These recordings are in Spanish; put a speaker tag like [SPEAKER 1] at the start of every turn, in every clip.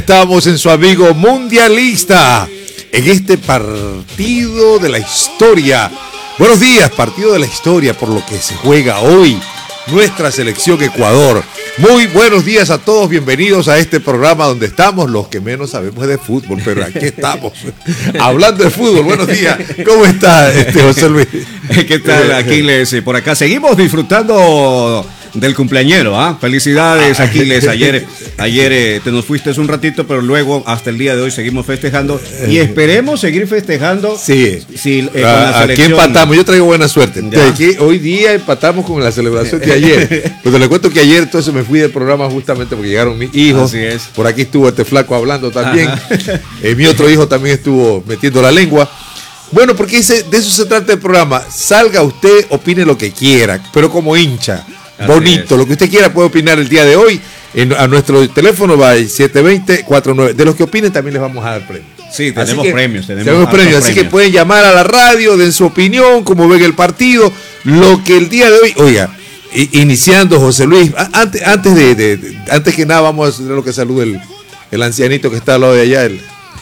[SPEAKER 1] Estamos en su amigo mundialista, en este partido de la historia. Buenos días, partido de la historia por lo que se juega hoy nuestra selección Ecuador. Muy buenos días a todos, bienvenidos a este programa donde estamos los que menos sabemos de fútbol, pero aquí estamos hablando de fútbol. Buenos días, ¿cómo está José Luis?
[SPEAKER 2] ¿Qué tal, Aquiles? Por acá seguimos disfrutando del cumpleañero, ¿ah? Felicidades, Aquiles. Ayer te nos fuiste un ratito, pero luego hasta el día de hoy seguimos festejando y esperemos seguir festejando.
[SPEAKER 1] Sí,
[SPEAKER 2] con la
[SPEAKER 1] aquí empatamos. Yo traigo buena suerte. Aquí, hoy día empatamos con la celebración de ayer. Pues le cuento que ayer entonces me fui del programa justamente porque llegaron mis hijos.
[SPEAKER 2] Así es.
[SPEAKER 1] Por aquí estuvo este flaco hablando también. Mi otro hijo también estuvo metiendo la lengua. Bueno, porque de eso se trata el programa. Salga usted, opine lo que quiera, pero como hincha. Bonito, lo que usted quiera puede opinar el día de hoy. A nuestro teléfono va el 720-49. De los que opinen también les vamos a dar premios.
[SPEAKER 2] Sí, tenemos premios.
[SPEAKER 1] Tenemos premios, así que pueden llamar a la radio, den su opinión, cómo ven el partido, lo que el día de hoy, oiga, iniciando José Luis, antes que nada vamos a hacer lo que salude el ancianito que está al lado de allá,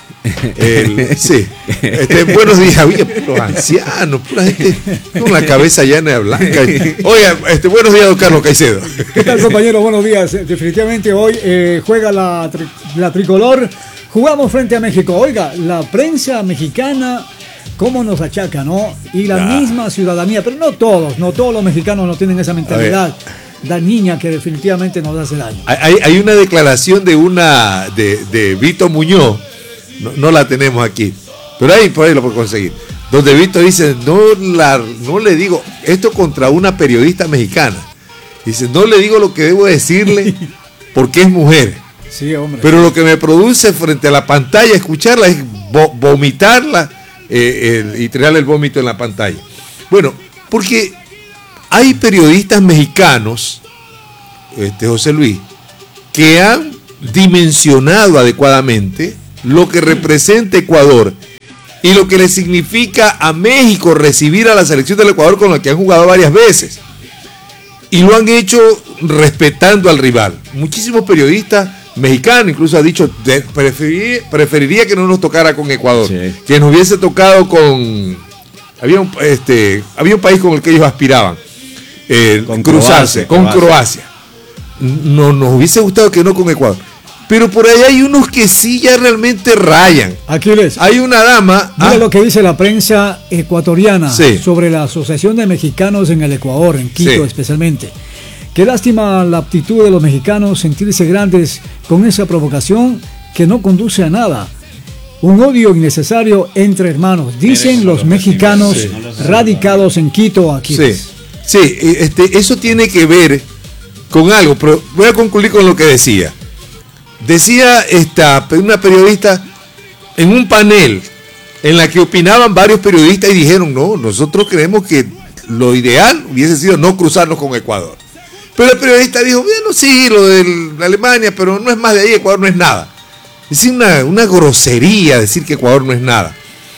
[SPEAKER 1] sí. Buenos días, oye, los ancianos, pura gente con la cabeza llena de blanca. Oiga, buenos días, don Carlos Caicedo.
[SPEAKER 3] ¿Qué tal, compañero? Buenos días. Definitivamente hoy juega la tricolor. Jugamos frente a México. Oiga, la prensa mexicana, cómo nos achaca, ¿no? Y la misma ciudadanía, pero no todos los mexicanos no tienen esa mentalidad. La niña que definitivamente nos hace daño.
[SPEAKER 1] Hay una declaración de Vito Muñoz. No la tenemos aquí, pero por ahí lo puedo conseguir. Donde Víctor dice, no le digo esto contra una periodista mexicana. Dice, no le digo lo que debo decirle porque es mujer.
[SPEAKER 3] Sí, hombre.
[SPEAKER 1] Pero lo que me produce frente a la pantalla escucharla es vomitarla y tirarle el vómito en la pantalla. Bueno, porque hay periodistas mexicanos, José Luis, que han dimensionado adecuadamente lo que representa Ecuador y lo que le significa a México recibir a la selección del Ecuador con la que han jugado varias veces. Y lo han hecho respetando al rival. Muchísimos periodistas mexicanos incluso han dicho, preferiría que no nos tocara con Ecuador, sí, que nos hubiese tocado con... Había un país con el que ellos aspiraban, con cruzarse, con Croacia. No, nos hubiese gustado que no con Ecuador. Pero por ahí hay unos que sí ya realmente rayan.
[SPEAKER 3] Aquiles,
[SPEAKER 1] hay una dama.
[SPEAKER 3] Mira lo que dice la prensa ecuatoriana,
[SPEAKER 1] sí,
[SPEAKER 3] sobre la Asociación de Mexicanos en el Ecuador, en Quito, sí, especialmente. Qué lástima la aptitud de los mexicanos sentirse grandes con esa provocación que no conduce a nada. Un odio innecesario entre hermanos, dicen los mexicanos, sí, radicados en Quito, Aquiles.
[SPEAKER 1] Sí, eso tiene que ver con algo, pero voy a concluir con lo que decía. Decía una periodista en un panel en la que opinaban varios periodistas y dijeron, no, nosotros creemos que lo ideal hubiese sido no cruzarnos con Ecuador. Pero el periodista dijo, bueno, sí, lo de Alemania, pero no es más de ahí, Ecuador no es nada. Es una grosería decir que Ecuador no es nada.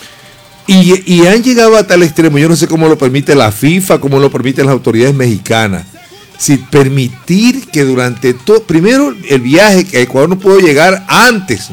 [SPEAKER 1] Y han llegado a tal extremo, yo no sé cómo lo permite la FIFA, cómo lo permiten las autoridades mexicanas. Sin permitir que durante todo, primero el viaje que Ecuador no podía llegar antes.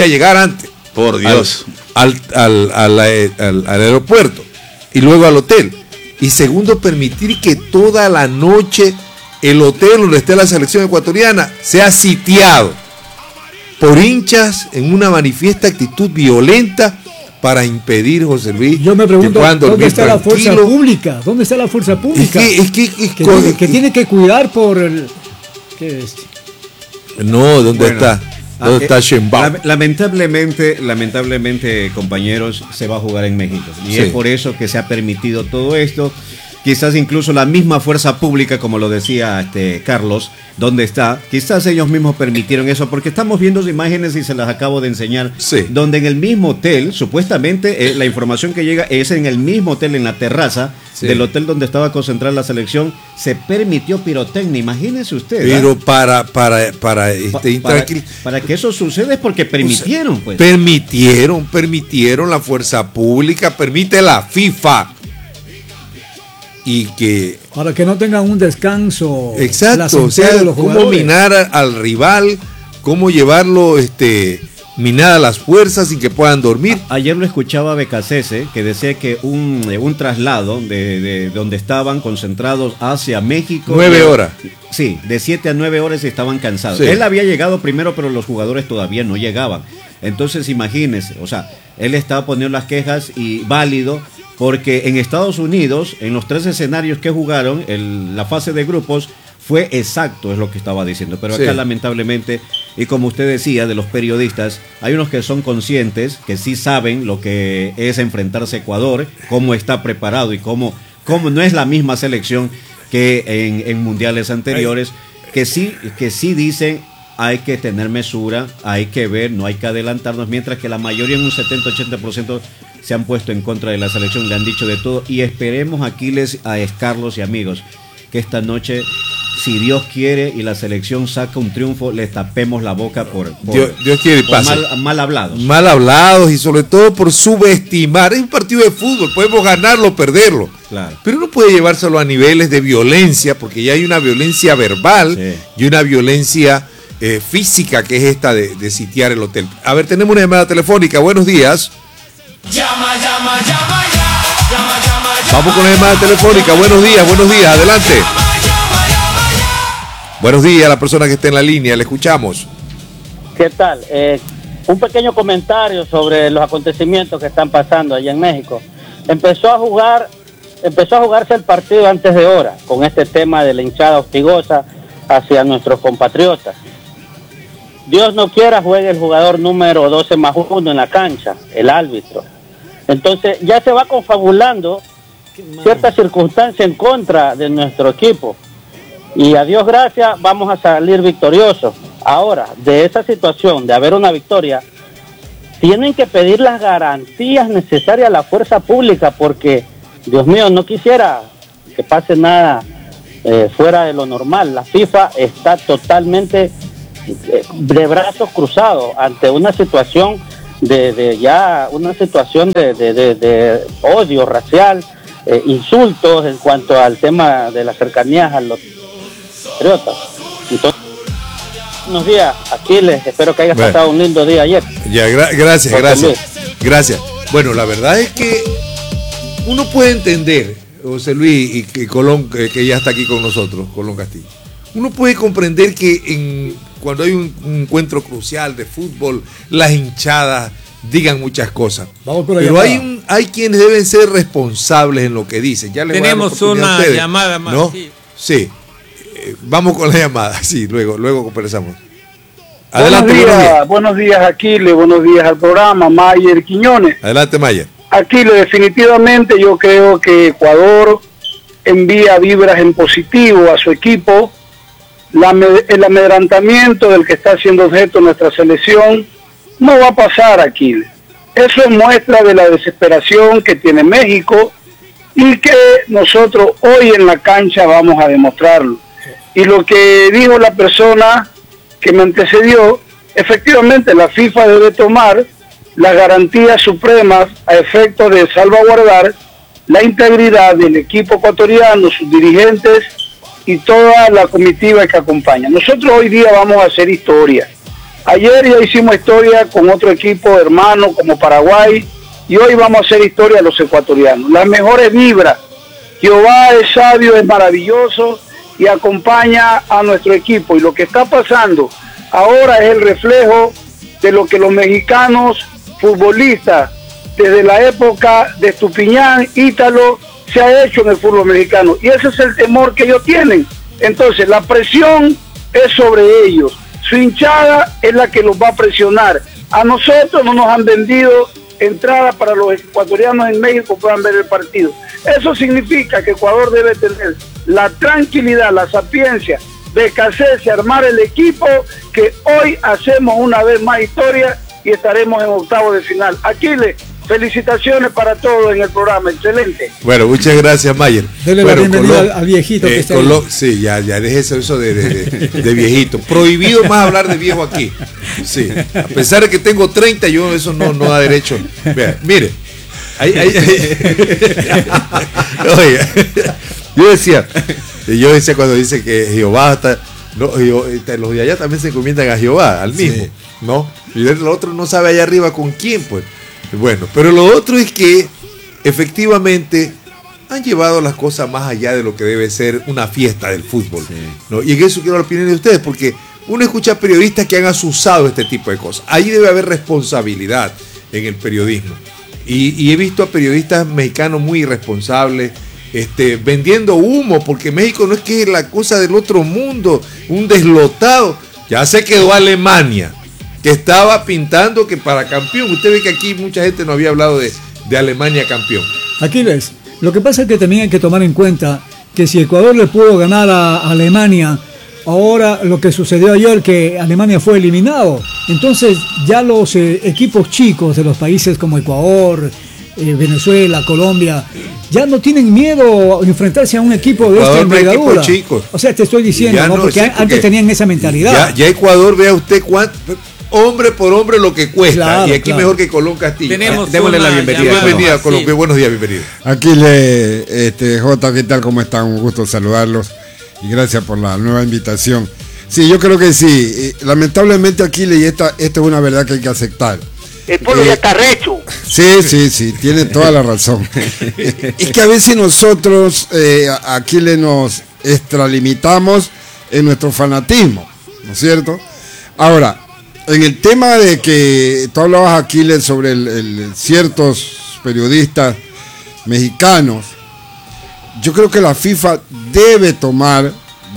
[SPEAKER 2] Por Dios.
[SPEAKER 1] Al aeropuerto y luego al hotel. Y segundo, permitir que toda la noche el hotel donde esté la selección ecuatoriana sea sitiado por hinchas en una manifiesta actitud violenta para impedir, José Luis.
[SPEAKER 3] Yo me pregunto, ¿dónde está la fuerza pública? ¿Dónde está la fuerza pública? Que tiene que cuidar por el... ¿Qué es?
[SPEAKER 1] No, ¿dónde está? ¿Dónde está Sheinbaum?
[SPEAKER 2] Lamentablemente, compañeros, se va a jugar en México. Y sí, es por eso que se ha permitido todo esto. Quizás incluso la misma fuerza pública, como lo decía Carlos, ¿dónde está? Quizás ellos mismos permitieron eso, porque estamos viendo imágenes y se las acabo de enseñar,
[SPEAKER 1] sí,
[SPEAKER 2] donde en el mismo hotel, supuestamente la información que llega es en el mismo hotel, en la terraza, sí, del hotel donde estaba concentrada la selección, se permitió pirotecnia, imagínese usted.
[SPEAKER 1] Pero para
[SPEAKER 2] que eso suceda es porque permitieron, pues.
[SPEAKER 1] Permitieron la fuerza pública, permite la FIFA. Y que
[SPEAKER 3] para que no tengan un descanso.
[SPEAKER 1] Exacto, o sea, cómo minar al rival cómo llevarlo minadas las fuerzas sin que puedan dormir.
[SPEAKER 2] Ayer lo escuchaba a Becasese, que decía que un traslado de donde estaban concentrados hacia México.
[SPEAKER 1] 9 horas.
[SPEAKER 2] Sí, de 7 a 9 horas estaban cansados.
[SPEAKER 1] Sí.
[SPEAKER 2] Él había llegado primero, pero los jugadores todavía no llegaban. Entonces imagínense, o sea, él estaba poniendo las quejas y válido, porque en Estados Unidos, en los 3 escenarios que jugaron, la fase de grupos, fue exacto, es lo que estaba diciendo. Pero acá, lamentablemente, y como usted decía, de los periodistas, hay unos que son conscientes, que sí saben lo que es enfrentarse a Ecuador, cómo está preparado y cómo no es la misma selección que en mundiales anteriores, que sí dicen, hay que tener mesura, hay que ver, no hay que adelantarnos, mientras que la mayoría, en un 70-80%, se han puesto en contra de la selección, le han dicho de todo. Y esperemos, Aquiles, a Carlos y amigos, que esta noche, si Dios quiere y la selección saca un triunfo, les tapemos la boca por
[SPEAKER 1] Dios quiere y pase.
[SPEAKER 2] Mal hablados.
[SPEAKER 1] Mal hablados, y sobre todo por subestimar. Es un partido de fútbol, podemos ganarlo o perderlo.
[SPEAKER 2] Claro.
[SPEAKER 1] Pero no puede llevárselo a niveles de violencia, porque ya hay una violencia verbal y una violencia física, que es esta de sitiar el hotel. A ver, tenemos una llamada telefónica. Buenos días.
[SPEAKER 4] Llama.
[SPEAKER 1] Vamos con la llamada telefónica. Buenos días, adelante. Buenos días a la persona que está en la línea, le escuchamos.
[SPEAKER 5] ¿Qué tal? Un pequeño comentario sobre los acontecimientos que están pasando allá en México. Empezó a jugarse el partido antes de hora, con este tema de la hinchada hostigosa hacia nuestros compatriotas. Dios no quiera juegue el jugador número 12+1 en la cancha, el árbitro. Entonces ya se va confabulando ciertas circunstancias en contra de nuestro equipo. Y a Dios gracias vamos a salir victoriosos. Ahora, de esa situación, de haber una victoria, tienen que pedir las garantías necesarias a la fuerza pública, porque, Dios mío, no quisiera que pase nada fuera de lo normal. La FIFA está totalmente de brazos cruzados ante una situación de odio racial, insultos en cuanto al tema de las cercanías a los patriotas. Entonces, buenos días, Aquiles, espero que hayas pasado un lindo día ayer.
[SPEAKER 1] Ya, gracias. Bueno, la verdad es que uno puede entender, José Luis y Colón, que ya está aquí con nosotros, Colón Castillo. Uno puede comprender que cuando hay un encuentro crucial de fútbol, las hinchadas digan muchas cosas. Pero hay quienes deben ser responsables en lo que dicen. Ya
[SPEAKER 4] tenemos una llamada más.
[SPEAKER 1] ¿No? Sí. Vamos con la llamada. Sí, luego conversamos. Adelante,
[SPEAKER 6] buenos días, Aquiles, buenos días al programa, Mayer Quiñones.
[SPEAKER 1] Adelante, Mayer.
[SPEAKER 6] Aquiles, definitivamente yo creo que Ecuador envía vibras en positivo a su equipo. El amedrantamiento del que está siendo objeto nuestra selección no va a pasar, Aquiles. Eso es muestra de la desesperación que tiene México y que nosotros hoy en la cancha vamos a demostrarlo. Y lo que dijo la persona que me antecedió, efectivamente la FIFA debe tomar las garantías supremas a efecto de salvaguardar la integridad del equipo ecuatoriano, sus dirigentes y toda la comitiva que acompaña. Nosotros hoy día vamos a hacer historia. Ayer ya hicimos historia con otro equipo hermano como Paraguay, y hoy vamos a hacer historia a los ecuatorianos. Las mejores vibras. Jehová es sabio, es maravilloso y acompaña a nuestro equipo. Y lo que está pasando ahora es el reflejo de lo que los mexicanos futbolistas, desde la época de Estupiñán, Ítalo, se ha hecho en el fútbol mexicano. Y ese es el temor que ellos tienen. Entonces la presión es sobre ellos. Su hinchada es la que los va a presionar. A nosotros no nos han vendido entrada para los ecuatorianos en México puedan ver el partido. Eso significa que Ecuador debe tener la tranquilidad, la sapiencia de Cáceres, armar el equipo, que hoy hacemos una vez más historia y estaremos en octavos de final. Aquiles, felicitaciones para todos en el programa, excelente.
[SPEAKER 1] Bueno, muchas gracias, Mayer.
[SPEAKER 3] Dele la bienvenida al viejito que está ahí.
[SPEAKER 1] Sí, ya déjese eso de viejito. Prohibido más hablar de viejo aquí. Sí, a pesar de que tengo 30, yo eso no da derecho. Vea, mire, oiga, yo decía cuando dice que Jehová No, los de allá también se encomiendan a Jehová, al mismo,
[SPEAKER 7] Sí.
[SPEAKER 1] ¿no? Y el otro no sabe allá arriba con quién, pues. Bueno, pero lo otro es que efectivamente han llevado las cosas más allá de lo que debe ser una fiesta del fútbol, ¿no? Y en eso quiero la opinión de ustedes, porque uno escucha periodistas que han asusado este tipo de cosas. Ahí debe haber responsabilidad en el periodismo. Y he visto a periodistas mexicanos muy irresponsables, vendiendo humo, porque México no es que es la cosa del otro mundo, un deslotado. Ya se quedó Alemania, que estaba pintando que para campeón. Usted ve que aquí mucha gente no había hablado de Alemania campeón.
[SPEAKER 3] Aquiles, lo que pasa es que también hay que tomar en cuenta que si Ecuador le pudo ganar a Alemania, ahora lo que sucedió ayer, que Alemania fue eliminado, entonces ya los equipos chicos de los países como Ecuador, Venezuela, Colombia, ya no tienen miedo a enfrentarse a un equipo de esta envergadura. O sea, te estoy diciendo, ¿no? Porque antes tenían esa mentalidad.
[SPEAKER 1] Ya Ecuador, vea usted cuánto, hombre por hombre lo que cuesta. Claro, y aquí mejor que Colón Castillo.
[SPEAKER 2] Démosle la bienvenida.
[SPEAKER 1] Bienvenida, Colón. Sí. Buenos días, bienvenido.
[SPEAKER 7] Aquiles, Jota, ¿qué tal? ¿Cómo están? Un gusto saludarlos. Y gracias por la nueva invitación. Sí, yo creo que sí. Lamentablemente, Aquiles, y esta es una verdad que hay que aceptar.
[SPEAKER 6] El pueblo ya está recho.
[SPEAKER 7] Sí, tiene toda la razón. Es que a veces nosotros, Aquiles, nos extralimitamos en nuestro fanatismo, ¿no es cierto? Ahora, en el tema de que tú hablabas, Aquiles, sobre ciertos periodistas mexicanos, yo creo que la FIFA debe tomar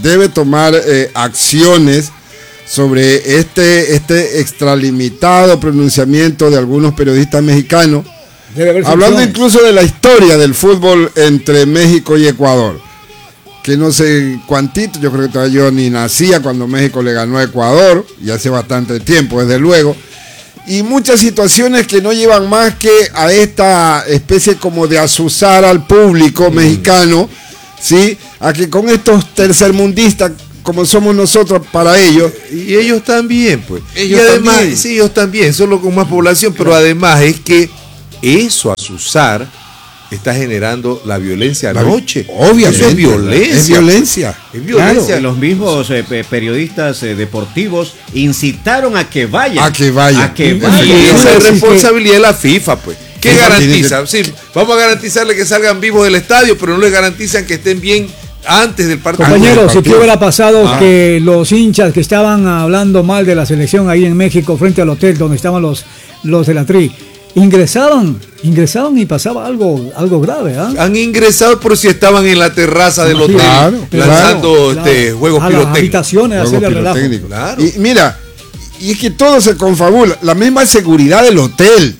[SPEAKER 7] acciones sobre este extralimitado pronunciamiento de algunos periodistas mexicanos, hablando incluso de la historia del fútbol entre México y Ecuador, que no sé cuántito, yo creo que todavía yo ni nacía cuando México le ganó a Ecuador, y hace bastante tiempo, desde luego, y muchas situaciones que no llevan más que a esta especie como de azuzar al público mexicano, ¿sí? A que con estos tercermundistas como somos nosotros para ellos,
[SPEAKER 1] y ellos también, pues. Ellos también, solo con más población, pero además es que eso, azuzar, está generando la violencia anoche.
[SPEAKER 7] Obviamente.
[SPEAKER 1] Eso es violencia.
[SPEAKER 7] Es violencia.
[SPEAKER 1] Es violencia.
[SPEAKER 2] Claro, los mismos periodistas deportivos incitaron a que vayan.
[SPEAKER 1] Y esa es responsabilidad de la FIFA, pues. ¿Qué garantiza? Sí, vamos a garantizarle que salgan vivos del estadio, pero no les garantizan que estén bien antes del partido.
[SPEAKER 3] Compañeros, si qué hubiera pasado que los hinchas que estaban hablando mal de la selección ahí en México frente al hotel donde estaban los de la Tri, ingresaban y pasaba algo grave, ¿eh?
[SPEAKER 1] Han ingresado por si estaban en la terraza del hotel, lanzando juegos pirotécnicos.
[SPEAKER 3] Las habitaciones, hacerle relajo.
[SPEAKER 7] Claro. Y mira, y es que todo se confabula, la misma seguridad del hotel.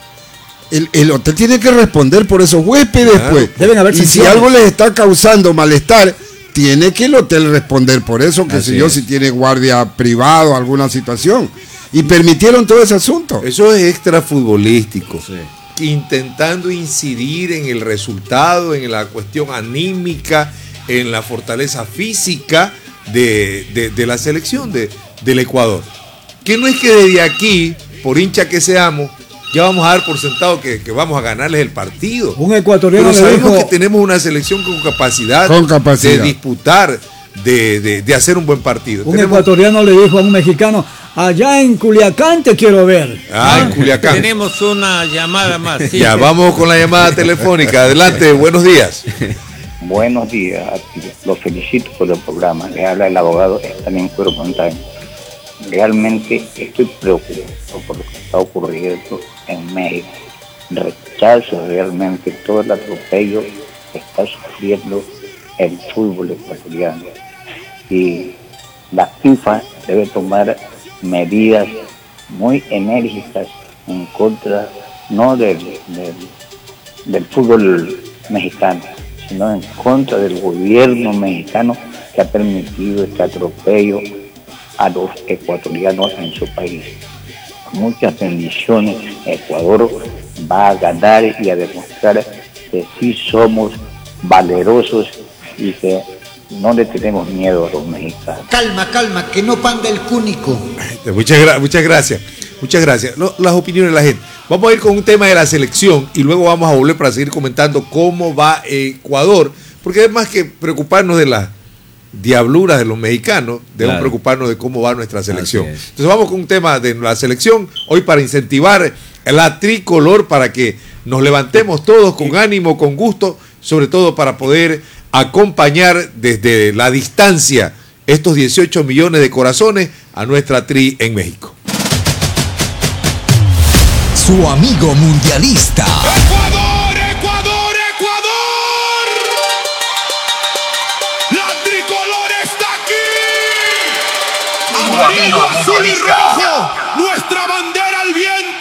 [SPEAKER 7] El hotel tiene que responder por esos huéspedes, pues.
[SPEAKER 3] Deben haber
[SPEAKER 7] y si algo les está causando malestar, tiene que el hotel responder por eso, que sé yo, si tiene guardia privado, alguna situación. Y permitieron todo ese asunto.
[SPEAKER 1] Eso es extra futbolístico. Sí. Intentando incidir en el resultado, en la cuestión anímica, en la fortaleza física de la selección del Ecuador. Que no es que desde aquí, por hincha que seamos, ya vamos a dar por sentado que vamos a ganarles el partido.
[SPEAKER 3] Un ecuatoriano
[SPEAKER 1] pero sabemos que tenemos una selección con capacidad de disputar, de hacer un buen partido.
[SPEAKER 3] Ecuatoriano le dijo a un mexicano: allá en Culiacán te quiero ver.
[SPEAKER 1] En Culiacán.
[SPEAKER 4] Tenemos una llamada más. Sí.
[SPEAKER 1] Ya, vamos con la llamada telefónica. Adelante, buenos días.
[SPEAKER 8] Buenos días, los felicito por el programa. Le habla el abogado Estamín Cuero Montaño. Realmente estoy preocupado por lo que está ocurriendo en México. Rechazo realmente todo el atropello que está sufriendo el fútbol ecuatoriano. Y la FIFA debe tomar medidas muy enérgicas en contra, no del fútbol mexicano, sino en contra del gobierno mexicano que ha permitido este atropello a los ecuatorianos en su país. Muchas bendiciones. Ecuador va a ganar y a demostrar que sí somos valerosos y que no le tenemos miedo a los mexicanos.
[SPEAKER 9] Calma, que no panda el cúnico.
[SPEAKER 1] Muchas gracias. Las opiniones de la gente. Vamos a ir con un tema de la selección y luego vamos a volver para seguir comentando cómo va Ecuador, porque además que preocuparnos de diabluras de los mexicanos, debemos preocuparnos de cómo va nuestra selección. Entonces vamos con un tema de la selección, hoy para incentivar la tricolor, para que nos levantemos todos con ánimo, con gusto, sobre todo para poder acompañar desde la distancia estos 18 millones de corazones a nuestra tri en México.
[SPEAKER 10] Su amigo mundialista.
[SPEAKER 11] ¡Ecuador, Ecuador, Ecuador! ¡La tricolor está aquí! ¡Amarillo, azul y rojo! ¡Nuestra bandera al viento!